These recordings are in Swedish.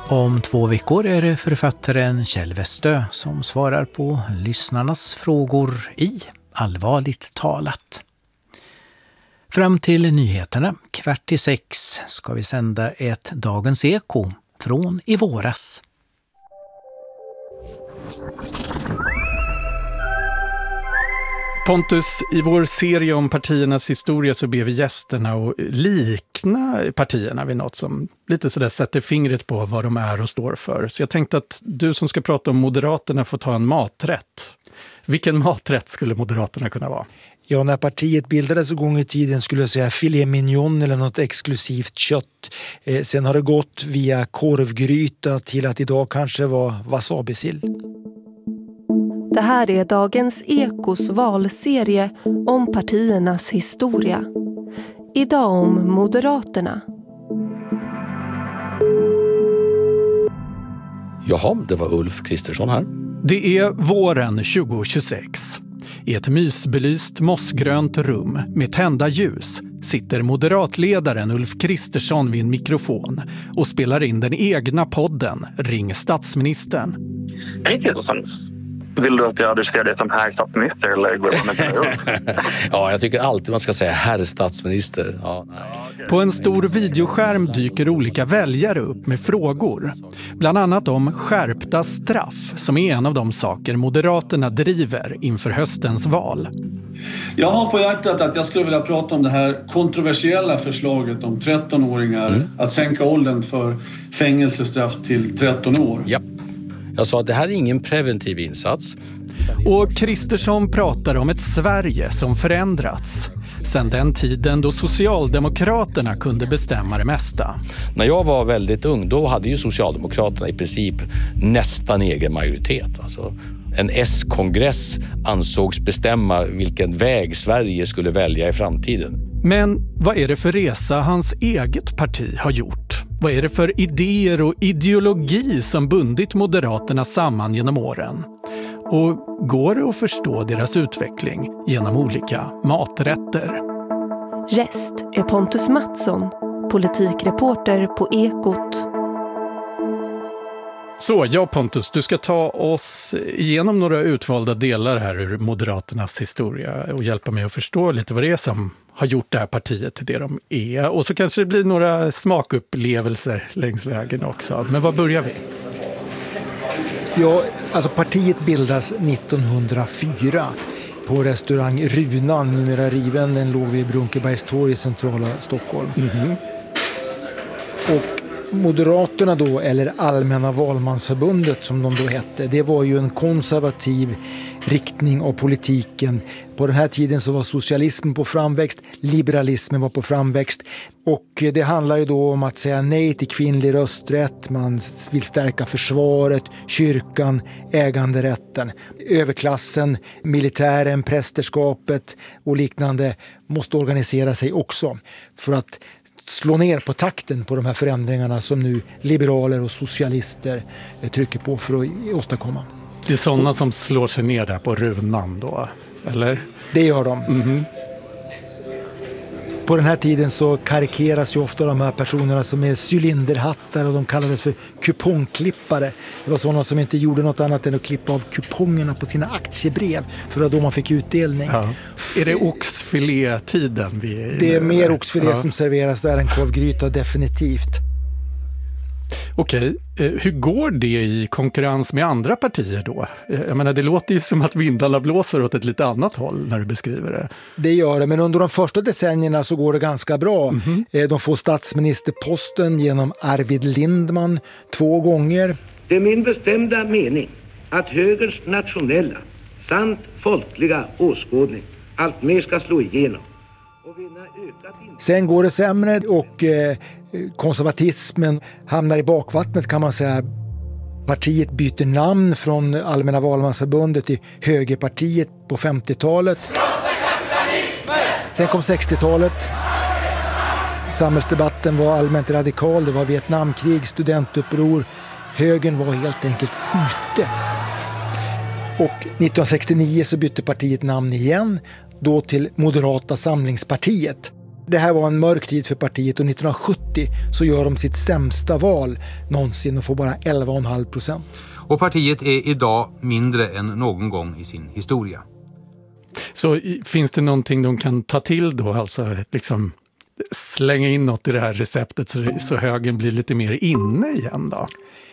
Om 2 veckor är det författaren Kjell Westö som svarar på lyssnarnas frågor i Allvarligt talat. Fram till nyheterna 5:45 ska vi sända ett Dagens Eko från i våras. Pontus, i vår serie om partiernas historia så ber vi gästerna att likna partierna vid något som lite sådär sätter fingret på vad de är och står för. Så jag tänkte att du som ska prata om Moderaterna får ta en maträtt. Vilken maträtt skulle Moderaterna kunna vara? Ja, när partiet bildades en gång i tiden skulle jag säga filet mignon eller något exklusivt kött. Sen har det gått via korvgryta till att idag kanske var wasabisill. Det här är Dagens Ekos valserie om partiernas historia. Idag om Moderaterna. Jaha, det var Ulf Kristersson här. Det är våren 2026. I ett mysbelyst mossgrönt rum med tända ljus sitter moderatledaren Ulf Kristersson vid en mikrofon och spelar in den egna podden Ring statsministern. Hej Kristersson. Vill du att jag adresserar det som herr statsminister eller går man inte upp? Ja, jag tycker alltid man ska säga herr statsminister. Ja. På en stor videoskärm dyker olika väljare upp med frågor. Bland annat om skärpta straff som är en av de saker Moderaterna driver inför höstens val. Jag har på hjärtat att jag skulle vilja prata om det här kontroversiella förslaget om 13-åringar. Att sänka åldern för fängelsestraff till 13 år. Japp. Jag sa att det här är ingen preventiv insats. Och Kristersson pratar om ett Sverige som förändrats. Sedan den tiden då Socialdemokraterna kunde bestämma det mesta. När jag var väldigt ung då hade ju Socialdemokraterna i princip nästan egen majoritet. Alltså, en S-kongress ansågs bestämma vilken väg Sverige skulle välja i framtiden. Men vad är det för resa hans eget parti har gjort? Vad är det för idéer och ideologi som bundit Moderaterna samman genom åren? Och går det att förstå deras utveckling genom olika maträtter? Gäst är Pontus Mattsson, politikreporter på Ekot. Så, ja Pontus, du ska ta oss igenom några utvalda delar här ur Moderaternas historia och hjälpa mig att förstå lite vad det är som har gjort det här partiet till det de är. Och så kanske det blir några smakupplevelser längs vägen också. Men var börjar vi? Ja, alltså partiet bildas 1904 på restaurang Runan, numera riven. Den låg vid Brunkebergstorg i centrala Stockholm. Och Moderaterna då, eller Allmänna valmansförbundet som de då hette, det var ju en konservativ riktning av politiken. På den här tiden så var socialismen på framväxt, liberalismen var på framväxt och det handlar ju då om att säga nej till kvinnlig rösträtt, man vill stärka försvaret, kyrkan, äganderätten. Överklassen, militären, prästerskapet och liknande måste organisera sig också för att slå ner på takten på de här förändringarna som nu liberaler och socialister trycker på för att åstadkomma. Det är sådana som slår sig ner där på Runan då, eller? Det gör de. På den här tiden så karikeras ju ofta de här personerna som är cylinderhattar och de kallades för kupongklippare. Det var sådana som inte gjorde något annat än att klippa av kupongerna på sina aktiebrev för att då man fick utdelning. Ja. Är det oxfilé-tiden? Det är mer oxfilé som serveras där än korvgryta, definitivt. Okej, hur går det i konkurrens med andra partier då? Jag menar, det låter ju som att vindarna blåser åt ett lite annat håll när du beskriver det. Det gör det, men under de första decennierna så går det ganska bra. De får statsministerposten genom Arvid Lindman 2 gånger. Det är min bestämda mening att högerns nationella, sant folkliga åskådning allt mer ska slå igenom. Sen går det sämre och konservatismen hamnar i bakvattnet kan man säga. Partiet byter namn från Allmänna valmansförbundet till Högerpartiet på 50-talet. Sen kom 60-talet. Samhällsdebatten var allmänt radikal. Det var Vietnamkrig, studentuppror. Högern var helt enkelt ute. Och 1969 så bytte partiet namn igen. Då till Moderata samlingspartiet. Det här var en mörk tid för partiet och 1970 så gör de sitt sämsta val någonsin och får bara 11,5%. Och partiet är idag mindre än någon gång i sin historia. Så finns det någonting de kan ta till då? Alltså liksom slänga in något i det här receptet så högern blir lite mer inne igen då?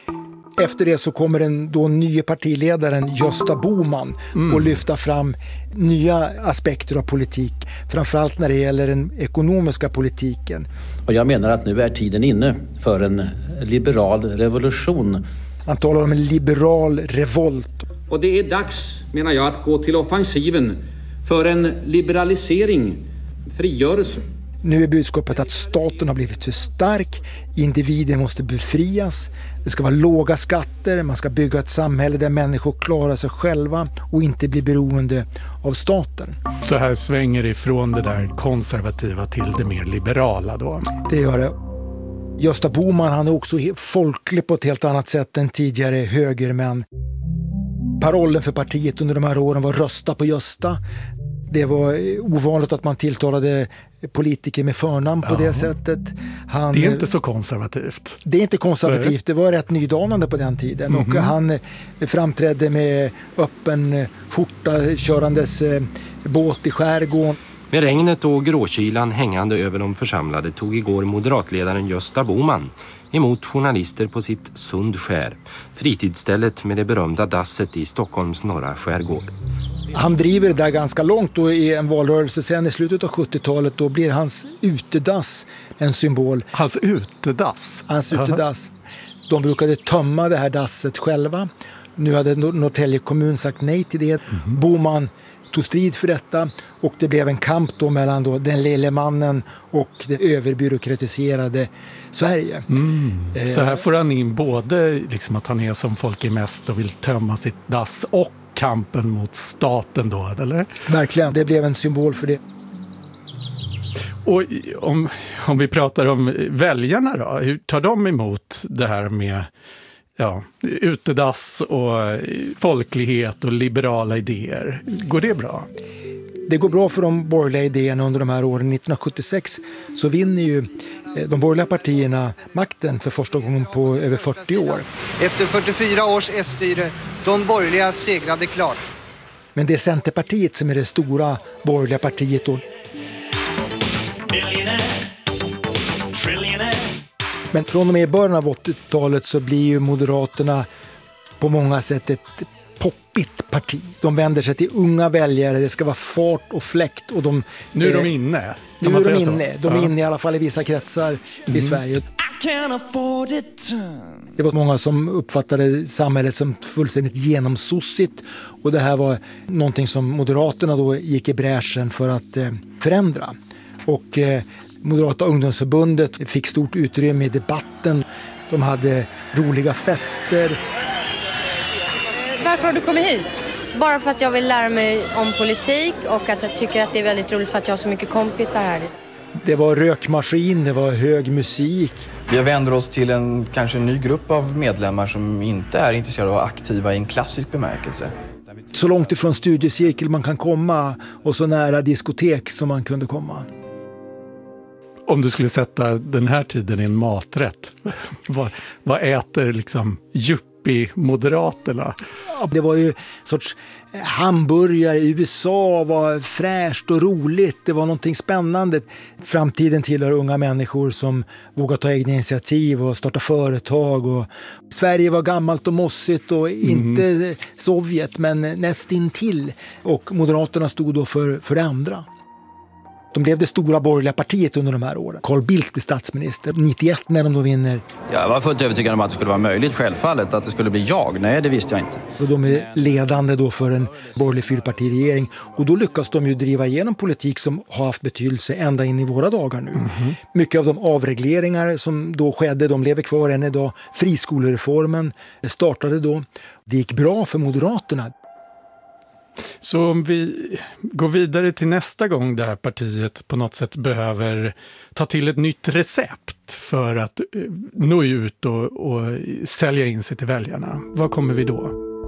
Efter det så kommer den då nya partiledaren Gösta Bohman och lyfta fram nya aspekter av politik. Framförallt när det gäller den ekonomiska politiken. Och jag menar att nu är tiden inne för en liberal revolution. Han talar om en liberal revolt. Och det är dags, menar jag, att gå till offensiven för en liberalisering, frigörelse. Nu är budskapet att staten har blivit för stark, individen måste befrias, det ska vara låga skatter, man ska bygga ett samhälle där människor klarar sig själva och inte blir beroende av staten. Så här svänger ifrån det där konservativa till det mer liberala då? Det gör det. Gösta Bohman, han är också folklig på ett helt annat sätt än tidigare högermän. Parollen för partiet under de här åren var rösta på Gösta. Det var ovanligt att man tilltalade politiker med förnamn på det sättet. Det är inte så konservativt. Det är inte konservativt, det var rätt nydanande på den tiden. Och han framträdde med öppen skjorta, körandes båt i skärgården. Med regnet och gråkylan hängande över de församlade tog igår moderatledaren Gösta Bohman emot journalister på sitt Sundskär, fritidsstället med det berömda dasset i Stockholms norra skärgård. Han driver det där ganska långt och i en valrörelse sen i slutet av 70-talet då blir hans utedass en symbol. Hans utedass? Hans utedass. De brukade tömma det här dasset själva. Nu hade Norrtälje kommun sagt nej till det. Bohman tog strid för detta och det blev en kamp då mellan då den lille mannen och det överbyråkratiserade Sverige. Så här får han in både liksom att han är som folk är mest och vill tömma sitt dass och kampen mot staten då, eller? Verkligen, det blev en symbol för det. Och om vi pratar om väljarna då, hur tar de emot det här med utedass och folklighet och liberala idéer? Går det bra? Det går bra för de borgerliga idéerna under de här åren. 1976 så vinner ju de borgerliga partierna makten för första gången på över 40 år. Efter 44 års S-styre, de borgerliga segrade klart. Men det är Centerpartiet som är det stora borgerliga partiet då. Men från och med början av 80-talet så blir ju Moderaterna på många sätt ett poppigt parti. De vänder sig till unga väljare, det ska vara fart och fläkt. Och nu är de inne. Nu är de inne. De är inne i alla fall i vissa kretsar i Sverige. Det var många som uppfattade samhället som fullständigt genomsossigt. Och det här var någonting som Moderaterna då gick i bräschen för att förändra. Och Moderata ungdomsförbundet fick stort utrymme i debatten. De hade roliga fester. Varför har du kommit hit? Bara för att jag vill lära mig om politik och att jag tycker att det är väldigt roligt för att jag har så mycket kompisar här. Det var rökmaskin, det var hög musik. Vi vänder oss till en kanske ny grupp av medlemmar som inte är intresserade av att vara aktiva i en klassisk bemärkelse. Så långt ifrån studiecirkel man kan komma och så nära diskotek som man kunde komma. Om du skulle sätta den här tiden i en maträtt, vad äter liksom yuppie-moderaterna? Ja, det var ju sorts hamburgare i USA, var fräscht och roligt. Det var någonting spännande. Framtiden tillhör unga människor som vågar ta egna initiativ och starta företag. Och Sverige var gammalt och mossigt och inte Sovjet men nästintill. Och Moderaterna stod då för det andra. De blev det stora borgerliga partiet under de här åren. Carl Bildt blev statsminister 91 när de då vinner. Jag var fullt övertygad om att det skulle vara möjligt, självfallet, att det skulle bli jag. Nej, det visste jag inte. Och de är ledande då för en borgerlig fyrpartiregering. Och då lyckas de ju driva igenom politik som har haft betydelse ända in i våra dagar nu. Mycket av de avregleringar som då skedde, de lever kvar än idag. Friskolereformen startade då. Det gick bra för Moderaterna. Så om vi går vidare till nästa gång det här partiet på något sätt behöver ta till ett nytt recept för att nå ut och sälja in sig till väljarna, vad kommer vi då?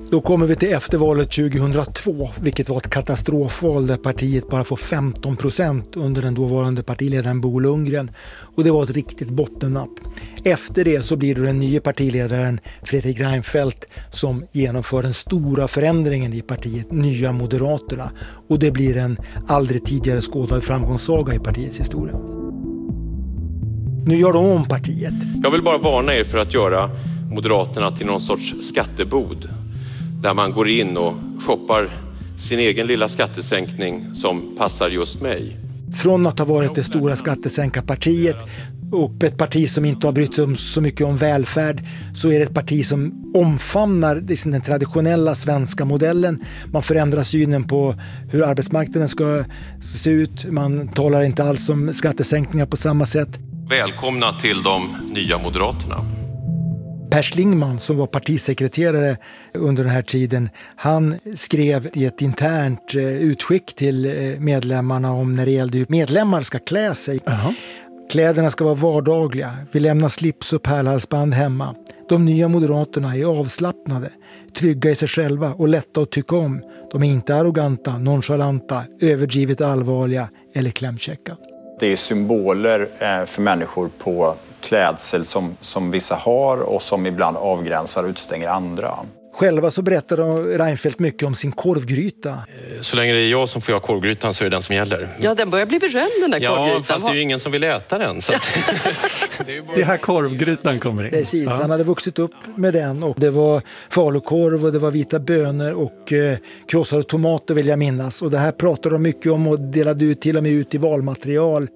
Då kommer vi till eftervalet 2002, vilket var ett katastrofval där partiet bara får 15% under den dåvarande partiledaren Bo Lundgren. Och det var ett riktigt bottennapp. Efter det så blir det den nya partiledaren Fredrik Reinfeldt som genomför den stora förändringen i partiet, Nya Moderaterna. Och det blir en aldrig tidigare skådad framgångssaga i partiets historia. Nu gör de om partiet. Jag vill bara varna er för att göra Moderaterna till någon sorts skattebod. Där man går in och shoppar sin egen lilla skattesänkning som passar just mig. Från att ha varit det stora skattesänkarpartiet och ett parti som inte har brytt sig så mycket om välfärd, så är det ett parti som omfamnar den traditionella svenska modellen. Man förändrar synen på hur arbetsmarknaden ska se ut. Man talar inte alls om skattesänkningar på samma sätt. Välkomna till de nya Moderaterna. Per Schlingmann, som var partisekreterare under den här tiden, han skrev i ett internt utskick till medlemmarna om när det gällde hur medlemmar ska klä sig. Kläderna ska vara vardagliga. Vi lämnar slips och pärlhalsband hemma. De nya Moderaterna är avslappnade, trygga i sig själva och lätta att tycka om. De är inte arroganta, nonchalanta, överdrivet allvarliga eller klämkäcka. Det är symboler för människor på klädsel som vissa har och som ibland avgränsar och utstänger andra. Själva så berättade Reinfeldt mycket om sin korvgryta. Så länge det är jag som får göra korvgrytan så är det den som gäller. Ja, den börjar bli berömd, den där korvgrytan. Ja, fast det är ju ingen som vill äta den. Så att det här korvgrytan kommer in. Precis, han hade vuxit upp med den och det var falukorv och det var vita bönor och krossade tomater vill jag minnas. Och det här pratade de mycket om och delade ut till och med ut i valmaterial.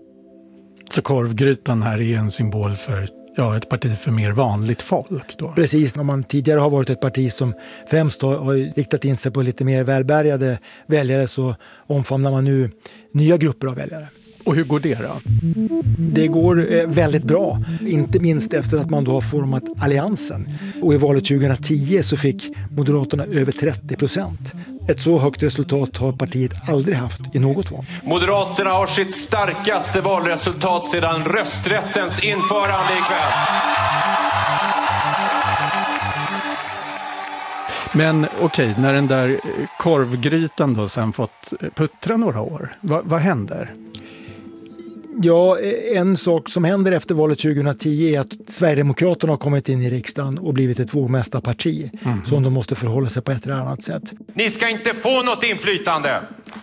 Så korvgrytan här är en symbol för ett parti för mer vanligt folk då. Precis, om man tidigare har varit ett parti som främst har riktat in sig på lite mer välbärgade väljare, så omfamnar man nu nya grupper av väljare. Och hur går det då? Det går väldigt bra, inte minst efter att man då har format alliansen. Och i valet 2010 så fick Moderaterna över 30%. Ett så högt resultat har partiet aldrig haft i något val. Moderaterna har sitt starkaste valresultat sedan rösträttens införande ikväll. Men okej, när den där korvgrytan då sen fått puttra några år, vad händer? Ja, en sak som händer efter valet 2010 är att Sverigedemokraterna har kommit in i riksdagen och blivit ett vågmästarparti som de måste förhålla sig på ett eller annat sätt. Ni ska inte få något inflytande!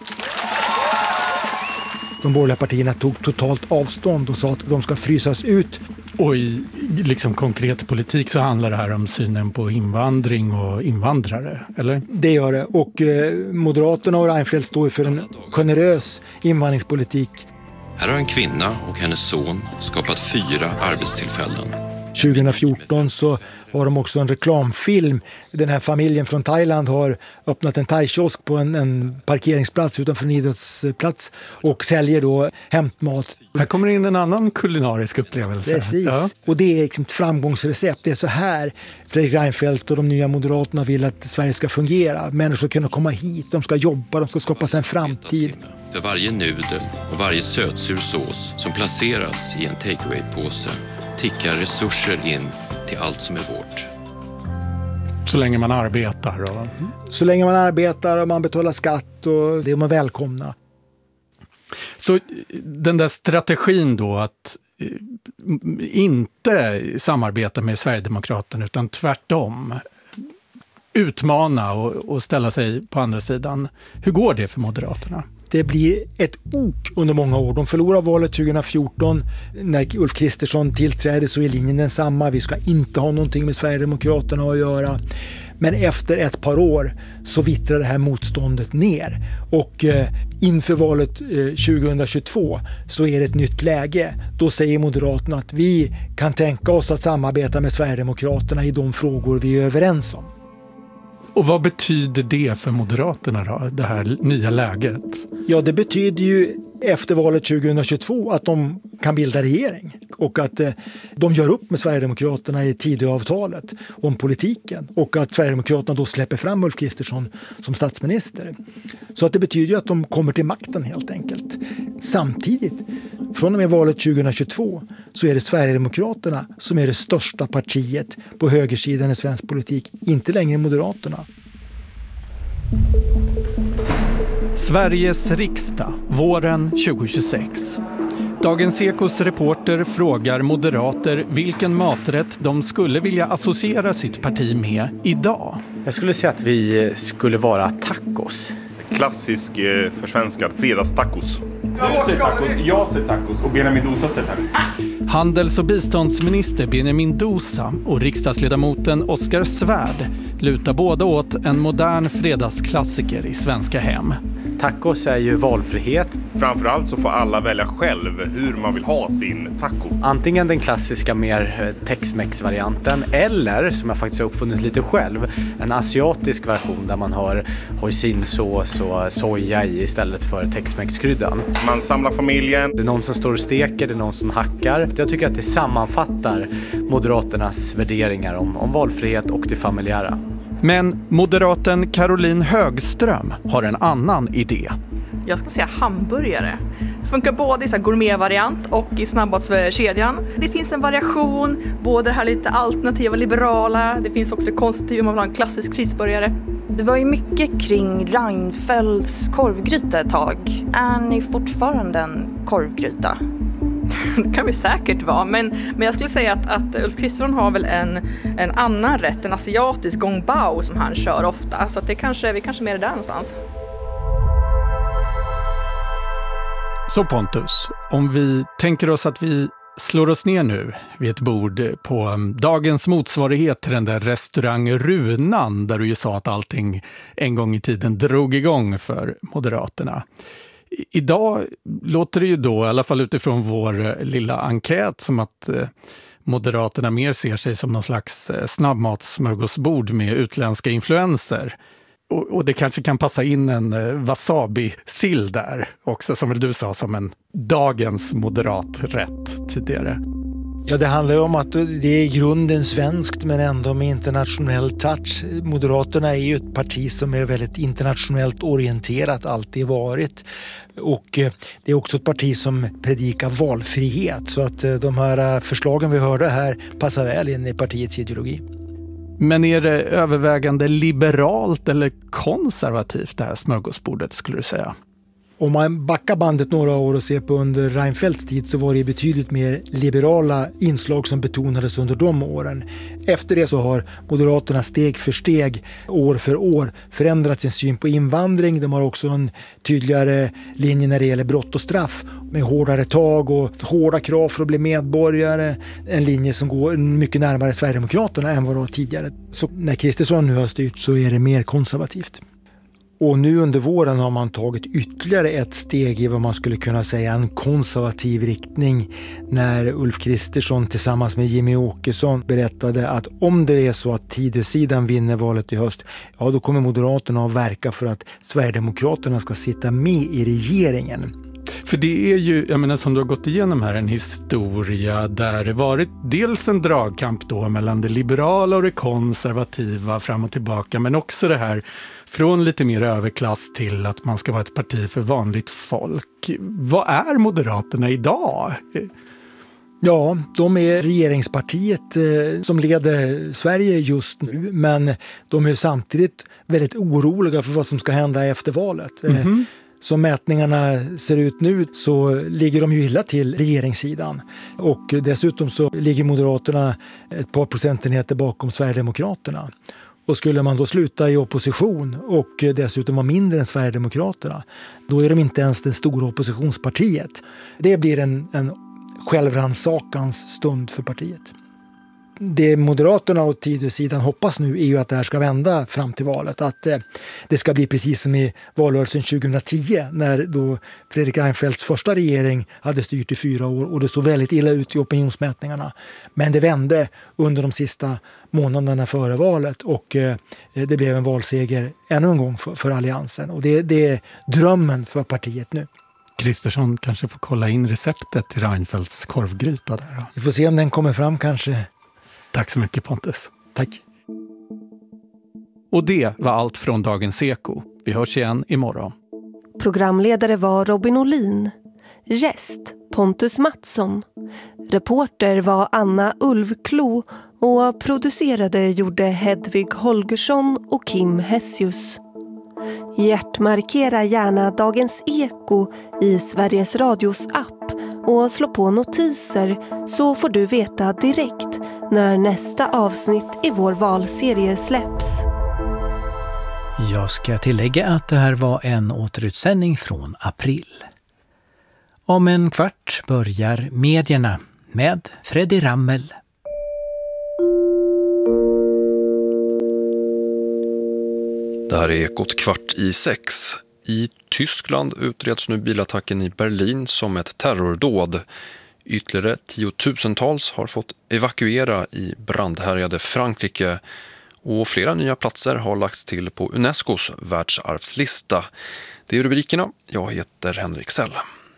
De borgerliga partierna tog totalt avstånd och sa att de ska frysas ut. Och i konkret politik så handlar det här om synen på invandring och invandrare, eller? Det gör det. Och Moderaterna och Reinfeldt står för en generös invandringspolitik. Här har en kvinna och hennes son skapat 4 arbetstillfällen. 2014 så har de också en reklamfilm. Den här familjen från Thailand har öppnat en thai-kiosk på en parkeringsplats utanför en idrottsplats och säljer då hämtmat. Här kommer in en annan kulinarisk upplevelse. Precis. Ja. Och det är liksom ett framgångsrecept. Det är så här Fredrik Reinfeldt och de nya Moderaterna vill att Sverige ska fungera. Människor ska kunna komma hit, de ska jobba, de ska skapa sig en framtid. För varje nudel och varje sötsur sås som placeras i en takeaway-påse tickar resurser in till allt som är vårt. Så länge man arbetar? Så länge man arbetar och man betalar skatt och det är man välkomna. Så den där strategin då att inte samarbeta med Sverigedemokraterna utan tvärtom utmana och ställa sig på andra sidan. Hur går det för Moderaterna? Det blir ett ok under många år. De förlorar valet 2014. När Ulf Kristersson tillträdde så är linjen densamma. Vi ska inte ha någonting med Sverigedemokraterna att göra. Men efter ett par år så vittrar det här motståndet ner. Och inför valet 2022 så är det ett nytt läge. Då säger Moderaterna att vi kan tänka oss att samarbeta med Sverigedemokraterna i de frågor vi är överens om. Och vad betyder det för Moderaterna då, det här nya läget? Ja, det betyder ju efter valet 2022 att de kan bilda regering och att de gör upp med Sverigedemokraterna i Tidöavtalet om politiken och att Sverigedemokraterna då släpper fram Ulf Kristersson som statsminister. Så att det betyder ju att de kommer till makten helt enkelt. Samtidigt, från och med valet 2022 så är det Sverigedemokraterna som är det största partiet på högersidan i svensk politik, inte längre Moderaterna. Sveriges riksdag, våren 2026. Dagens Ekos reporter frågar moderater vilken maträtt de skulle vilja associera sitt parti med idag. Jag skulle säga att vi skulle vara tacos. Klassisk försvenskad fredagstacos. Du säger tacos, jag säger tacos och Benjamin Dosa säger tacos. Handels- och biståndsminister Benjamin Dosa och riksdagsledamoten Oskar Svärd lutar båda åt en modern fredagsklassiker i svenska hem. Tacos är ju valfrihet. Framförallt så får alla välja själv hur man vill ha sin taco. Antingen den klassiska mer Tex-Mex-varianten eller, som jag faktiskt har uppfunnit lite själv, en asiatisk version där man har hoisin-sås och soja i istället för Tex-Mex-kryddan. Man samlar familjen. Det är någon som står och steker, det är någon som hackar. Jag tycker att det sammanfattar Moderaternas värderingar om valfrihet och det familjära. Men moderaten Caroline Högström har en annan idé. Jag skulle säga hamburgare. Det funkar både i gourmetvariant och i snabbmatskedjan. Det finns en variation, både det här lite alternativa, liberala. Det finns också det konstruktiva, man vill ha en klassisk cheeseburgare. Det var ju mycket kring Reinfeldts korvgryta ett tag. Är ni fortfarande en korvgryta? Det kan vi säkert vara, men jag skulle säga att Ulf Kristersson har väl en annan rätt, en asiatisk gong bao som han kör ofta. Så att vi kanske mer är där någonstans. Så Pontus, om vi tänker oss att vi slår oss ner nu vid ett bord på dagens motsvarighet till den där restaurang Runan där du ju sa att allting en gång i tiden drog igång för Moderaterna. Idag låter det ju då, i alla fall utifrån vår lilla enkät, som att Moderaterna mer ser sig som någon slags snabbmatssmörgåsbord med utländska influenser. Och det kanske kan passa in en wasabi-sill där också, som väl du sa, som en dagens moderat rätt tidigare. Ja, det handlar ju om att det är i grunden svenskt men ändå med internationell touch. Moderaterna är ju ett parti som är väldigt internationellt orienterat, alltid varit. Och det är också ett parti som predikar valfrihet, så att de här förslagen vi hörde här passar väl in i partiets ideologi. Men är det övervägande liberalt eller konservativt det här smörgåsbordet, skulle du säga? Om man backar bandet några år och ser på under Reinfeldts tid, så var det betydligt mer liberala inslag som betonades under de åren. Efter det så har Moderaterna steg för steg, år för år, förändrat sin syn på invandring. De har också en tydligare linje när det gäller brott och straff, med hårdare tag och hårda krav för att bli medborgare. En linje som går mycket närmare Sverigedemokraterna än vad det var tidigare. Så när Kristersson nu har styrt så är det mer konservativt. Och nu under våren har man tagit ytterligare ett steg i vad man skulle kunna säga en konservativ riktning, när Ulf Kristersson tillsammans med Jimmy Åkesson berättade att om det är så att Tidösidan vinner valet i höst, ja då kommer Moderaterna att verka för att Sverigedemokraterna ska sitta med i regeringen. För det är ju, jag menar, som du har gått igenom här, en historia där det varit dels en dragkamp då mellan det liberala och det konservativa fram och tillbaka, men också det här från lite mer överklass till att man ska vara ett parti för vanligt folk. Vad är Moderaterna idag? Ja, de är regeringspartiet som leder Sverige just nu, men de är samtidigt väldigt oroliga för vad som ska hända efter valet. Som mätningarna ser ut nu så ligger de ju illa till regeringssidan. Och dessutom så ligger Moderaterna ett par procentenheter bakom Sverigedemokraterna. Och skulle man då sluta i opposition och dessutom vara mindre än Sverigedemokraterna, då är de inte ens det stora oppositionspartiet. Det blir en självrannsakans stund för partiet. Det Moderaterna och Tidösidan hoppas nu är ju att det här ska vända fram till valet. Att det ska bli precis som i valrörelsen 2010, när då Fredrik Reinfeldts första regering hade styrt i 4 år och det såg väldigt illa ut i opinionsmätningarna. Men det vände under de sista månaderna före valet och det blev en valseger ännu en gång för alliansen. Och det är drömmen för partiet nu. Kristersson kanske får kolla in receptet till Reinfeldts korvgryta där. Vi får se om den kommer fram kanske. Tack så mycket, Pontus. Tack. Och det var allt från Dagens Eko. Vi hörs igen imorgon. Programledare var Robin Olin. Gäst Pontus Mattsson. Reporter var Anna Ulvklo och producerade gjorde Hedvig Holgersson och Kim Hessius. Hjärtmarkera gärna Dagens Eko i Sveriges Radios app och slå på notiser så får du veta direkt när nästa avsnitt i vår valserie släpps. Jag ska tillägga att det här var en återutsändning från april. Om en kvart börjar medierna med Freddy Rammel. Det här är Ekot 5:15. I Tyskland utreds nu bilattacken i Berlin som ett terrordåd. Ytterligare 10-tusentals har fått evakuera i brandhärjade Frankrike och flera nya platser har lagts till på Unescos världsarvslista. Det är rubrikerna. Jag heter Henrik Sell.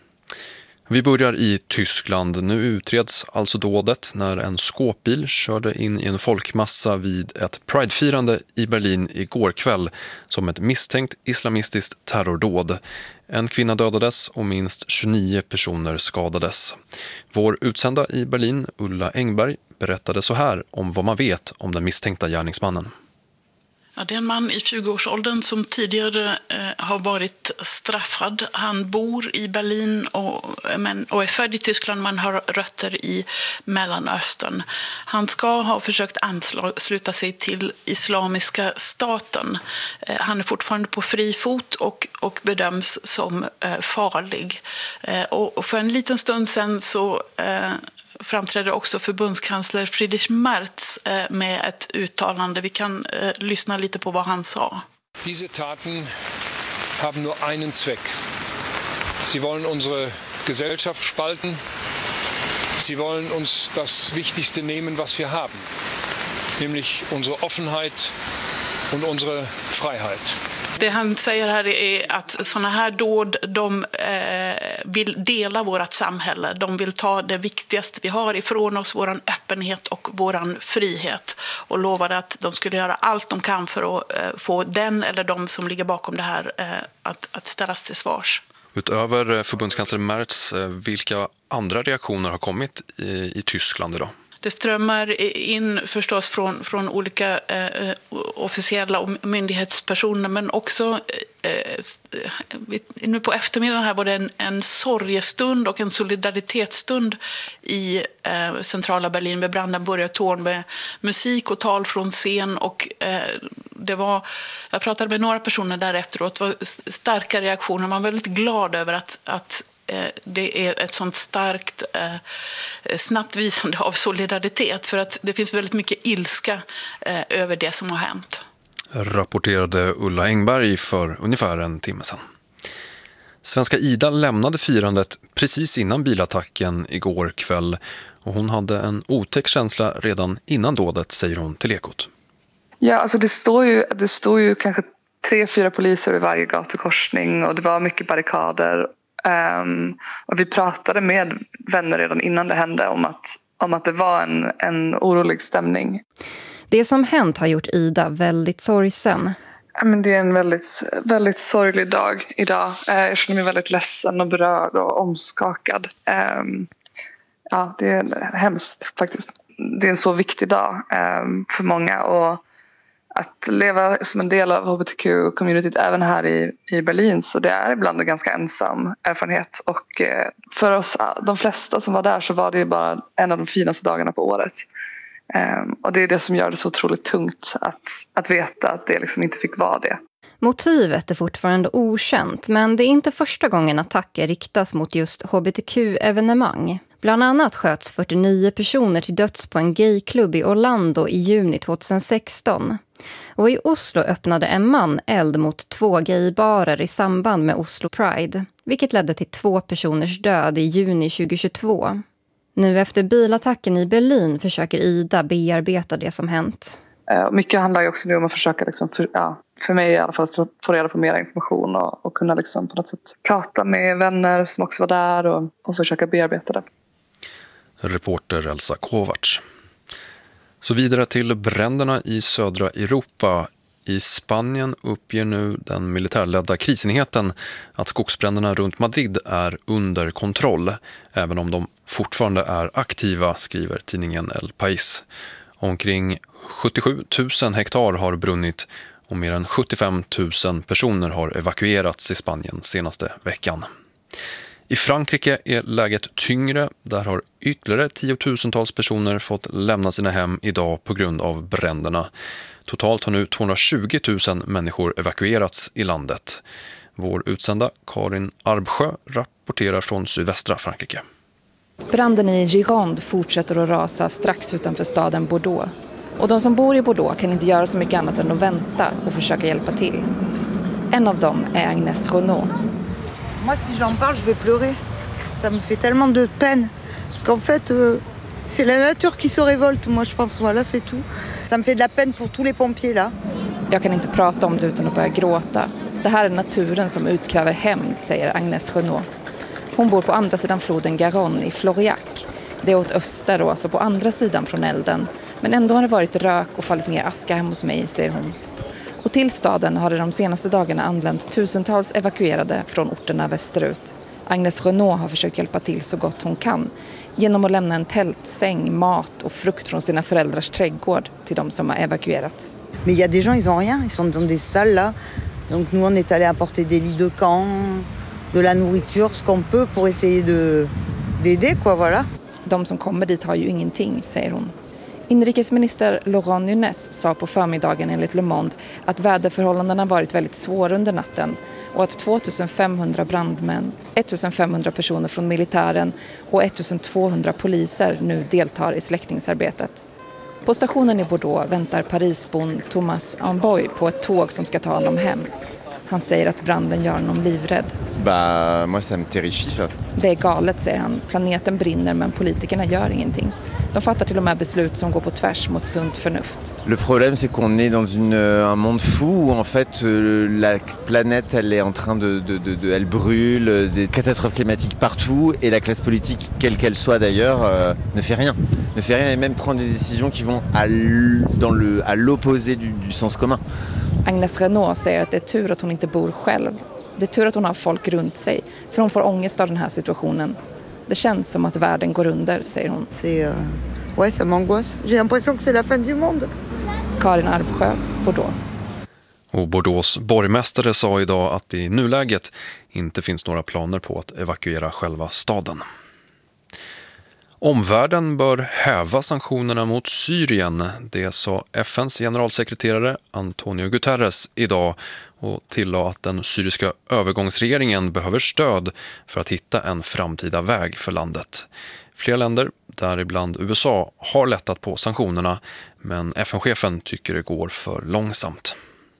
Vi börjar i Tyskland. Nu utreds alltså dådet när en skåpbil körde in i en folkmassa vid ett pridefirande i Berlin igår kväll som ett misstänkt islamistiskt terrordåd. En kvinna dödades och minst 29 personer skadades. Vår utsända i Berlin, Ulla Engberg, berättade så här om vad man vet om den misstänkta gärningsmannen. Ja, det är en man i 20-årsåldern som tidigare har varit straffad. Han bor i Berlin och är född i Tyskland, men har rötter i Mellanöstern. Han ska ha försökt ansluta sig till Islamiska staten. Han är fortfarande på fri fot och bedöms som farlig. Och för en liten stund sedan så framträdde också förbundskansler Friedrich Merz med ett uttalande. Vi kan lyssna lite på vad han sa. Diese Taten haben nur einen Zweck. Sie wollen unsere Gesellschaft spalten. Sie wollen uns das Wichtigste nehmen, was wir haben. Nämlich unsere Offenheit und unsere Freiheit. Det han säger här är att såna här dåd, de vill dela vårt samhälle. De vill ta det viktigaste vi har ifrån oss, våran öppenhet och våran frihet. Och lovade att de skulle göra allt de kan för att få den eller de som ligger bakom det här att ställas till svars. Utöver förbundskansler Merz, vilka andra reaktioner har kommit i Tyskland idag? Det strömmar in förstås från olika officiella och myndighetspersoner, men också nu på eftermiddagen här var det en sorgestund och en solidaritetsstund i centrala Berlin med Brandenburger-torn med musik och tal från scen. Och jag pratade med några personer där efteråt, det var starka reaktioner. Man var väldigt glad över att det är ett sånt starkt snabbt visande av solidaritet, för att det finns väldigt mycket ilska över det som har hänt. Rapporterade Ulla Engberg för ungefär en timme sedan. Svenska Ida lämnade firandet precis innan bilattacken igår kväll och hon hade en otäck känsla redan innan dådet, säger hon till Ekot. Ja, alltså det står ju kanske 3-4 poliser vid varje gatukorsning och det var mycket barrikader. Och vi pratade med vänner redan innan det hände om att det var en orolig stämning. Det som hänt har gjort Ida väldigt sorgsen. Men det är en väldigt, väldigt sorglig dag idag. Jag känner mig väldigt ledsen och berörd och omskakad. Ja, det är hemskt faktiskt. Det är en så viktig dag för många, och att leva som en del av hbtq-communityt även här i Berlin, så det är ibland en ganska ensam erfarenhet. Och för oss, de flesta som var där, så var det bara en av de finaste dagarna på året. Och det är det som gör det så otroligt tungt att veta att det liksom inte fick vara det. Motivet är fortfarande okänt, men det är inte första gången attacker riktas mot just hbtq-evenemang. Bland annat sköts 49 personer till döds på en gayklubb i Orlando i juni 2016. Och i Oslo öppnade en man eld mot 2 gaybarer i samband med Oslo Pride, vilket ledde till 2 personers död i juni 2022. Nu efter bilattacken i Berlin försöker Ida bearbeta det som hänt. Mycket handlar ju också nu om att försöka liksom för mig i alla fall få reda på mer information och kunna liksom på något sätt prata med vänner som också var där och försöka bearbeta det. Reporter Elsa Kovacs. Så vidare till bränderna i södra Europa. I Spanien uppger nu den militärledda krisenheten att skogsbränderna runt Madrid är under kontroll, även om de fortfarande är aktiva, skriver tidningen El País. Omkring 77 000 hektar har brunnit och mer än 75 000 personer har evakuerats i Spanien senaste veckan. I Frankrike är läget tyngre. Där har ytterligare 10 000-tals personer fått lämna sina hem idag på grund av bränderna. Totalt har nu 220 000 människor evakuerats i landet. Vår utsända Karin Arbsjö rapporterar från sydvästra Frankrike. Branden i Gironde fortsätter att rasa strax utanför staden Bordeaux. Och de som bor i Bordeaux kan inte göra så mycket annat än att vänta och försöka hjälpa till. En av dem är Agnès Renaud. Moi, si j'en parle, je vais pleurer. Ça me fait tellement de peine. Parce qu'en fait, c'est la nature qui se révolte, moi, je pense. Voilà, c'est tout. Ça me fait de la peine pour tous les pompiers, là. Jag kan inte prata om det utan att börja gråta. Det här är naturen som utkräver hämnd, säger Agnès Renaud. Hon bor på andra sidan floden Garonne i Floriac. Det är åt öster och alltså på andra sidan från elden. Men ändå har det varit rök och fallit ner aska hemma hos mig, säger hon. Och till staden har det de senaste dagarna anlänt tusentals evakuerade från orterna västerut. Agnès Renaud har försökt hjälpa till så gott hon kan genom att lämna en tältsäng, mat och frukt från sina föräldrars trädgård till de som har evakuerats. Men il y a des gens, ils ont rien. Ils sont dans des salles là. Donc nous, on est allés apporter des lits de camp, de la nourriture, ce qu'on peut pour essayer d'aider, quoi, voilà. De som kommer dit har ju ingenting, säger hon. Inrikesminister Laurent Nunez sa på förmiddagen enligt Le Monde att väderförhållandena varit väldigt svåra under natten och att 2500 brandmän, 1500 personer från militären och 1200 poliser nu deltar i släckningsarbetet. På stationen i Bordeaux väntar Parisbon Thomas Amboy på ett tåg som ska ta honom hem. Han säger att branden gör honom livrädd. Moi ça me terrifie. Det är galet, säger han. Planeten brinner men politikerna gör ingenting. De fattar till och med beslut som går på tvärs mot sunt förnuft. Le problème c'est qu'on est dans un monde fou où en fait la planète elle est en train elle brûle, des catastrophes climatiques partout et la classe politique quelle qu'elle soit d'ailleurs ne fait rien. Ne fait rien et même prend des décisions qui vont à l'opposé du sens commun. Agnès Renaud säger att det är tur att hon inte bor själv. Det är tur att hon har folk runt sig, för hon får ångest av den här situationen. Det känns som att världen går under, säger hon. Ouais, ça m'angoisse. J'ai l'impression que c'est la fin du monde. Karin Arbsjö, Bordeaux. Och Bordeaux borgmästare sa idag att i nuläget inte finns några planer på att evakuera själva staden. Omvärlden bör häva sanktionerna mot Syrien, det sa FNs generalsekreterare Antonio Guterres idag och tillade att den syriska övergångsregeringen behöver stöd för att hitta en framtida väg för landet. Flera länder, däribland USA, har lättat på sanktionerna, men FN-chefen tycker det går för långsamt.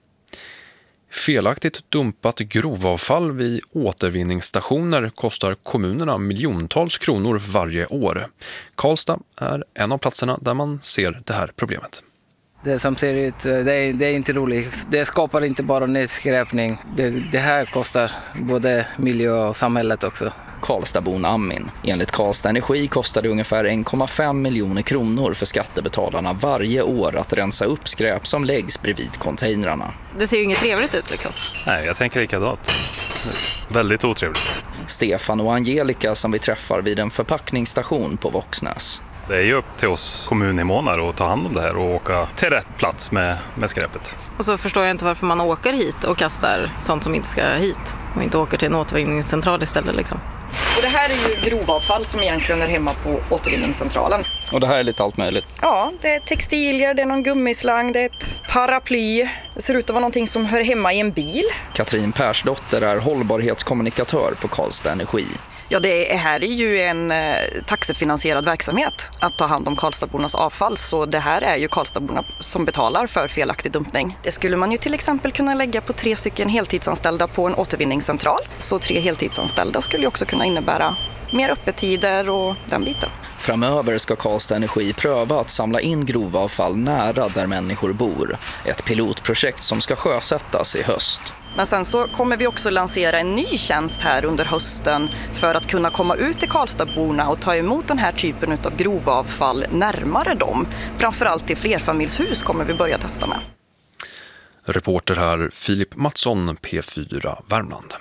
Felaktigt dumpat grovavfall vid återvinningsstationer kostar kommunerna miljontals kronor varje år. Karlstad är en av platserna där man ser det här problemet. Det som ser ut, det är inte roligt. Det skapar inte bara nedskräpning. Det här kostar både miljö och samhället också. Karlstadbon Amin. Enligt Karlstad Energi kostar det ungefär 1,5 miljoner kronor för skattebetalarna varje år att rensa upp skräp som läggs bredvid containrarna. Det ser ju inget trevligt ut liksom. Nej, jag tänker likadant. Väldigt otrevligt. Stefan och Angelica som vi träffar vid en förpackningsstation på Våxnäs. Det är ju upp till oss kommuninvånare att ta hand om det här och åka till rätt plats med skräpet. Och så förstår jag inte varför man åker hit och kastar sånt som inte ska hit och inte åker till en återvinningscentral istället liksom. Och det här är ju grovavfall som egentligen är hemma på återvinningscentralen. Och det här är lite allt möjligt? Ja, det är textilier, det är någon gummislang, det är ett paraply. Det ser ut att vara någonting som hör hemma i en bil. Katrin Persdotter är hållbarhetskommunikatör på Karlstad Energi. Ja, det här är ju en taxefinansierad verksamhet att ta hand om Karlstadbornas avfall. Så det här är ju Karlstadborna som betalar för felaktig dumpning. Det skulle man ju till exempel kunna lägga på 3 stycken heltidsanställda på en återvinningscentral. Så 3 heltidsanställda skulle ju också kunna innebära mer öppettider och den biten. Framöver ska Karlstad Energi pröva att samla in grovavfall nära där människor bor. Ett pilotprojekt som ska sjösättas i höst. Men sen så kommer vi också lansera en ny tjänst här under hösten för att kunna komma ut till Karlstadborna och ta emot den här typen av grovavfall närmare dem. Framförallt i flerfamiljshus kommer vi börja testa med. Reporter här Filip Mattsson, P4 Värmland.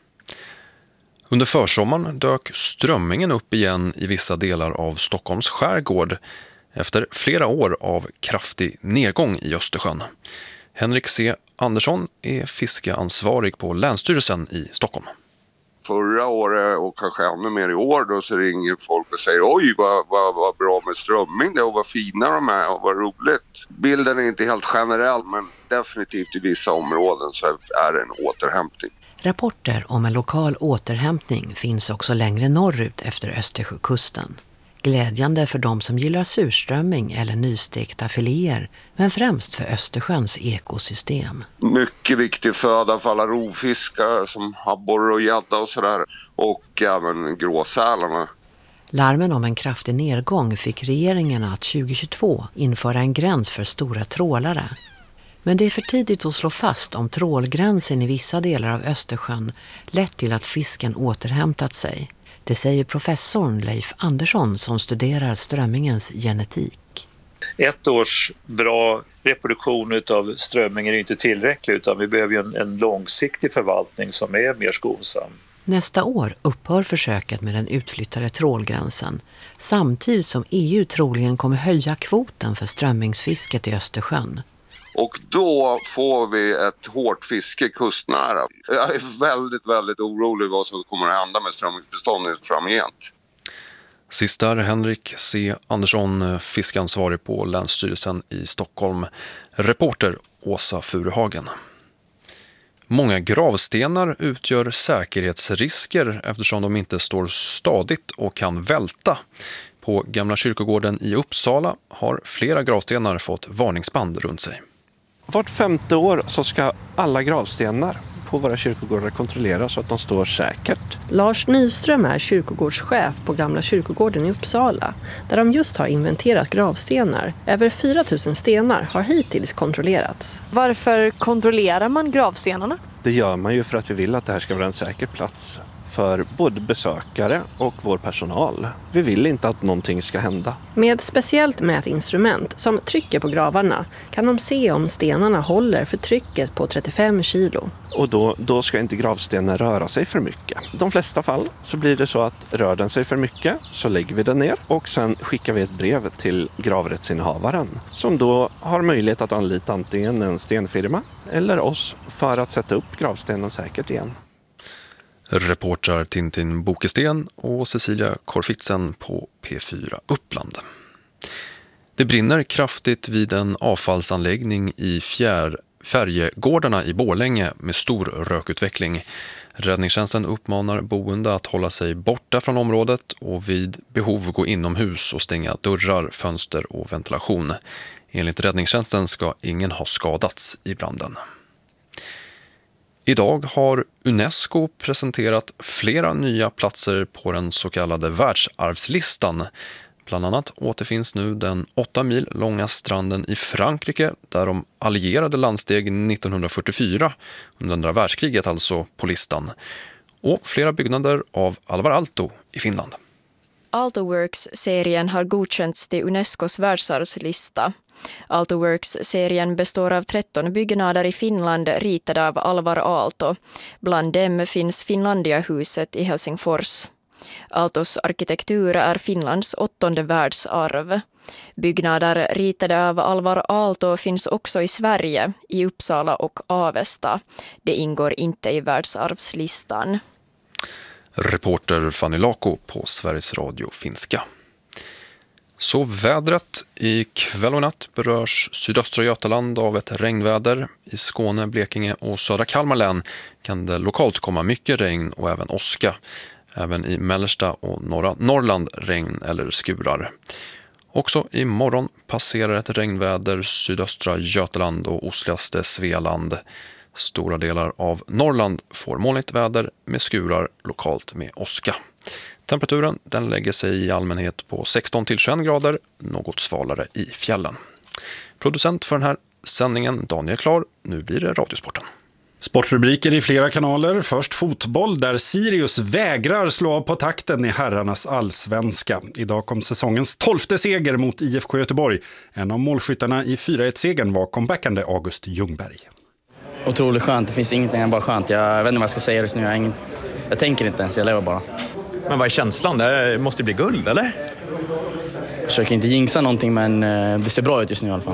Under försommaren dök strömmingen upp igen i vissa delar av Stockholms skärgård efter flera år av kraftig nedgång i Östersjön. Henrik C. Andersson är fiskeansvarig på Länsstyrelsen i Stockholm. Förra året och kanske ännu mer i år då så ringer folk och säger oj vad bra med strömming det och vad fina de är och vad roligt. Bilden är inte helt generell men definitivt i vissa områden så är det en återhämtning. Rapporter om en lokal återhämtning finns också längre norrut efter Östersjökusten. Glädjande för de som gillar surströmming eller nystekta filéer, men främst för Östersjöns ekosystem. Mycket viktig föda för alla rovfiskar som abborre och gädda och sådär, och även gråsälarna. Larmen om en kraftig nedgång fick regeringen att 2022 införa en gräns för stora trålare. Men det är för tidigt att slå fast om trålgränsen i vissa delar av Östersjön lett till att fisken återhämtat sig. Det säger professorn Leif Andersson som studerar strömmingens genetik. Ett års bra reproduktion av strömmingen är inte tillräckligt utan vi behöver en långsiktig förvaltning som är mer skonsam. Nästa år upphör försöket med den utflyttade trålgränsen samtidigt som EU troligen kommer höja kvoten för strömmingsfisket i Östersjön. Och då får vi ett hårt fiske kustnära. Jag är väldigt, väldigt orolig vad som kommer att hända med strömmingsbeståndet framgent. Sist där Henrik C. Andersson, fiskansvarig på Länsstyrelsen i Stockholm. Reporter Åsa Furuhagen. Många gravstenar utgör säkerhetsrisker eftersom de inte står stadigt och kan välta. På Gamla kyrkogården i Uppsala har flera gravstenar fått varningsband runt sig. Vart 5:e år så ska alla gravstenar på våra kyrkogårdar kontrolleras så att de står säkert. Lars Nyström är kyrkogårdschef på Gamla kyrkogården i Uppsala där de just har inventerat gravstenar. Över 4 000 stenar har hittills kontrollerats. Varför kontrollerar man gravstenarna? Det gör man ju för att vi vill att det här ska vara en säker plats för både besökare och vår personal. Vi vill inte att någonting ska hända. Med speciellt mätinstrument som trycker på gravarna kan de se om stenarna håller för trycket på 35 kilo. Och då ska inte gravstenen röra sig för mycket. I de flesta fall så blir det så att rör den sig för mycket så lägger vi den ner och sen skickar vi ett brev till gravrättsinnehavaren som då har möjlighet att anlita antingen en stenfirma eller oss för att sätta upp gravstenen säkert igen. Reportrar Tintin Bokesten och Cecilia Korfitsen på P4 Uppland. Det brinner kraftigt vid en avfallsanläggning i Färjegårdarna i Borlänge med stor rökutveckling. Räddningstjänsten uppmanar boende att hålla sig borta från området och vid behov gå inomhus och stänga dörrar, fönster och ventilation. Enligt räddningstjänsten ska ingen ha skadats i branden. Idag har UNESCO presenterat flera nya platser på den så kallade världsarvslistan. Bland annat återfinns nu den 8 mil långa stranden i Frankrike där de allierade landsteg 1944, under andra världskriget alltså, på listan. Och flera byggnader av Alvar Aalto i Finland. Aalto-Works-serien har godkänts till Unescos världsarvslista. Aalto-Works-serien består av 13 byggnader i Finland ritade av Alvar Aalto. Bland dem finns Finlandiahuset i Helsingfors. Aaltos arkitektur är Finlands 8:e världsarv. Byggnader ritade av Alvar Aalto finns också i Sverige, i Uppsala och Avesta. Det ingår inte i världsarvslistan. Reporter Fanny Lako på Sveriges Radio Finska. Så vädret. I kväll och natt berörs sydöstra Götaland av ett regnväder. I Skåne, Blekinge och södra Kalmar län kan det lokalt komma mycket regn och även åska. Även i mellersta och norra Norrland regn eller skurar. Också imorgon passerar ett regnväder sydöstra Götaland och ostligaste Svealand. Stora delar av Norrland får molnigt väder med skurar, lokalt med åska. Temperaturen den lägger sig i allmänhet på 16-21 grader, något svalare i fjällen. Producent för den här sändningen Daniel Klar, nu blir det Radiosporten. Sportrubriker i flera kanaler. Först fotboll där Sirius vägrar slå av på takten i herrarnas allsvenska. Idag kom säsongens 12:e seger mot IFK Göteborg. En av målskyttarna i 4-1-segern var comebackande August Ljungberg. Otroligt skönt, det finns ingenting än bara skönt. Jag vet inte vad jag ska säga just nu, jag tänker inte ens, jag lever bara. Men vad är känslan? Det måste det bli guld, eller? Jag försöker inte jinxa någonting, men det ser bra ut just nu i alla fall.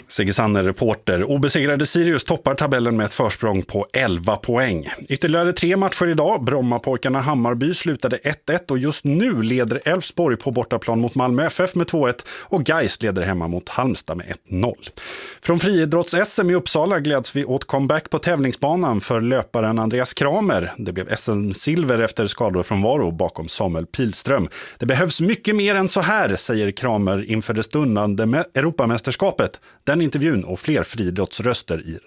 Sigge Sanner, reporter. Obesegrade Sirius toppar tabellen med ett försprång på 11 poäng. Ytterligare 3 matcher idag. Brommapojkarna Hammarby slutade 1-1 och just nu leder Elfsborg på bortaplan mot Malmö FF med 2-1 och Gais leder hemma mot Halmstad med 1-0. Från friidrotts-SM i Uppsala gläds vi åt comeback på tävlingsbanan för löparen Andreas Kramer. Det blev SM-silver efter skador från Varo bakom Samuel Pilström. Det behövs mycket mer än så här, säger Kramer inför det stundande Europamästerskapet. Den intervjun och fler friidrottsröster i